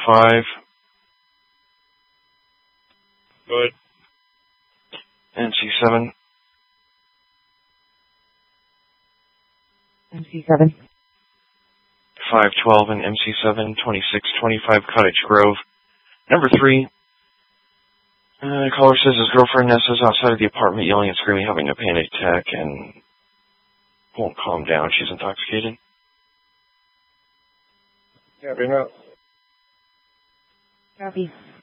5. Good. NC7. NC7. 512 and MC7, 2625 Cottage Grove. Number 3. Caller says his girlfriend Nessa's outside of the apartment yelling and screaming, having a panic attack, and won't calm down. She's intoxicated. Copy now. Copy.